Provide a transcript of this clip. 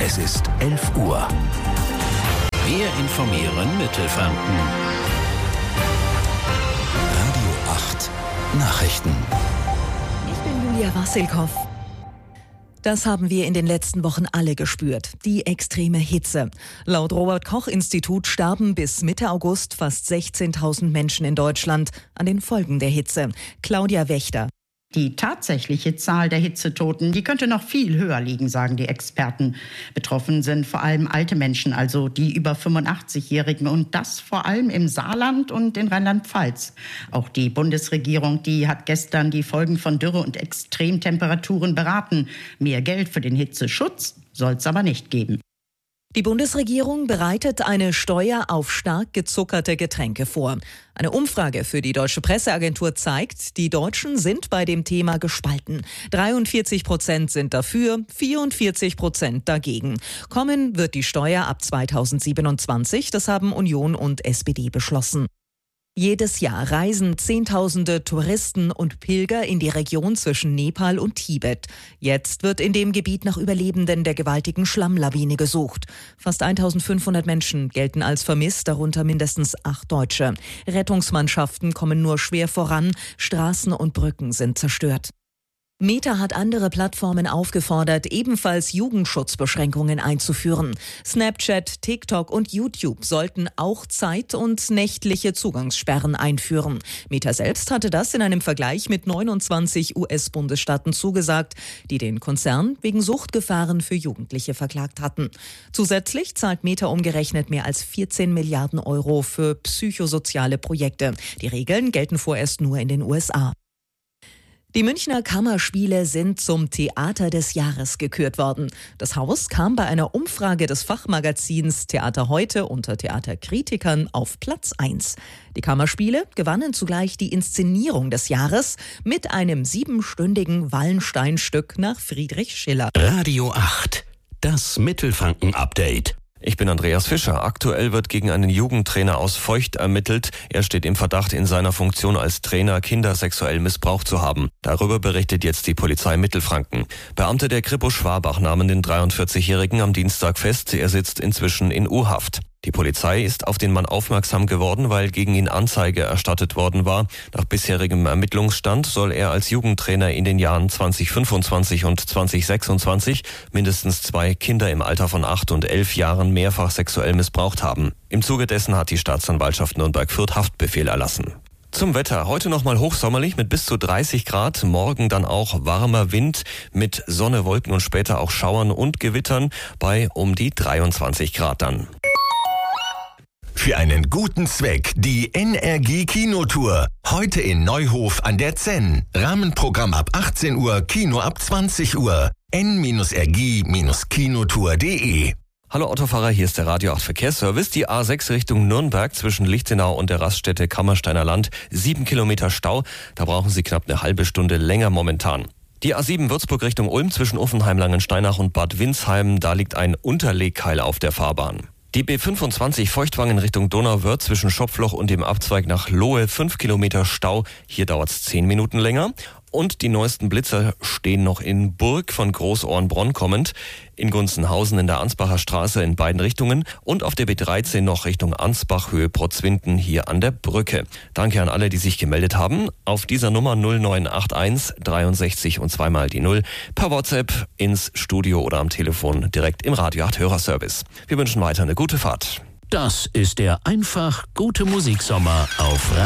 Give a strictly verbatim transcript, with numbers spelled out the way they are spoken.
Es ist elf Uhr. Wir informieren Mittelfranken. Radio acht Nachrichten. Ich bin Julia Wassilkow. Das haben wir in den letzten Wochen alle gespürt. Die extreme Hitze. Laut Robert-Koch-Institut starben bis Mitte August fast sechzehntausend Menschen in Deutschland an den Folgen der Hitze. Claudia Wächter. Die tatsächliche Zahl der Hitzetoten, die könnte noch viel höher liegen, sagen die Experten. Betroffen sind vor allem alte Menschen, also die über fünfundachtzigjährigen, und das vor allem im Saarland und in Rheinland-Pfalz. Auch die Bundesregierung, die hat gestern die Folgen von Dürre und Extremtemperaturen beraten. Mehr Geld für den Hitzeschutz soll es aber nicht geben. Die Bundesregierung bereitet eine Steuer auf stark gezuckerte Getränke vor. Eine Umfrage für die Deutsche Presseagentur zeigt, die Deutschen sind bei dem Thema gespalten. dreiundvierzig Prozent sind dafür, vierundvierzig Prozent dagegen. Kommen wird die Steuer ab zweitausendsiebenundzwanzig, das haben Union und S P D beschlossen. Jedes Jahr reisen Zehntausende Touristen und Pilger in die Region zwischen Nepal und Tibet. Jetzt wird in dem Gebiet nach Überlebenden der gewaltigen Schlammlawine gesucht. Fast eintausendfünfhundert Menschen gelten als vermisst, darunter mindestens acht Deutsche. Rettungsmannschaften kommen nur schwer voran, Straßen und Brücken sind zerstört. Meta hat andere Plattformen aufgefordert, ebenfalls Jugendschutzbeschränkungen einzuführen. Snapchat, TikTok und YouTube sollten auch zeit- und nächtliche Zugangssperren einführen. Meta selbst hatte das in einem Vergleich mit neunundzwanzig U S-Bundesstaaten zugesagt, die den Konzern wegen Suchtgefahren für Jugendliche verklagt hatten. Zusätzlich zahlt Meta umgerechnet mehr als vierzehn Milliarden Euro für psychosoziale Projekte. Die Regeln gelten vorerst nur in den U S A. Die Münchner Kammerspiele sind zum Theater des Jahres gekürt worden. Das Haus kam bei einer Umfrage des Fachmagazins Theater heute unter Theaterkritikern auf Platz eins. Die Kammerspiele gewannen zugleich die Inszenierung des Jahres mit einem siebenstündigen Wallenstein-Stück nach Friedrich Schiller. Radio acht, das Mittelfranken-Update. Ich bin Andreas Fischer. Aktuell wird gegen einen Jugendtrainer aus Feucht ermittelt. Er steht im Verdacht, in seiner Funktion als Trainer Kinder sexuell missbraucht zu haben. Darüber berichtet jetzt die Polizei Mittelfranken. Beamte der Kripo Schwabach nahmen den dreiundvierzigjährigen am Dienstag fest. Er sitzt inzwischen in U-Haft. Die Polizei ist auf den Mann aufmerksam geworden, weil gegen ihn Anzeige erstattet worden war. Nach bisherigem Ermittlungsstand soll er als Jugendtrainer in den Jahren zweitausendfünfundzwanzig und zweitausendsechsundzwanzig mindestens zwei Kinder im Alter von acht und elf Jahren mehrfach sexuell missbraucht haben. Im Zuge dessen hat die Staatsanwaltschaft Nürnberg-Fürth Haftbefehl erlassen. Zum Wetter. Heute nochmal hochsommerlich mit bis zu dreißig Grad. Morgen dann auch warmer Wind mit Sonne, Wolken und später auch Schauern und Gewittern bei um die dreiundzwanzig Grad dann. Für einen guten Zweck die N R G Kinotour. Heute in Neuhof an der Zenn. Rahmenprogramm ab achtzehn Uhr, Kino ab zwanzig Uhr. n r g kinotour punkt d e. Hallo Autofahrer, hier ist der Radio acht Verkehrsservice. Die A sechs Richtung Nürnberg zwischen Lichtenau und der Raststätte Kammersteiner Land. Sieben Kilometer Stau. Da brauchen Sie knapp eine halbe Stunde länger momentan. Die A sieben Würzburg Richtung Ulm zwischen Uffenheim, Langensteinach und Bad Windsheim. Da liegt ein Unterlegkeil auf der Fahrbahn. Die B fünfundzwanzig Feuchtwangen Richtung Donauwörth zwischen Schopfloch und dem Abzweig nach Lohe, fünf Kilometer Stau. Hier dauert's zehn Minuten länger. Und die neuesten Blitzer stehen noch in Burg von Großohrenbronn kommend, in Gunzenhausen in der Ansbacher Straße in beiden Richtungen und auf der B dreizehn noch Richtung Ansbach, Höhe Protzwinden hier an der Brücke. Danke an alle, die sich gemeldet haben. Auf dieser Nummer null neun acht eins dreiundsechzig und zweimal die Null per WhatsApp ins Studio oder am Telefon direkt im Radio acht Hörerservice. Wir wünschen weiter eine gute Fahrt. Das ist der einfach gute Musiksommer auf Radio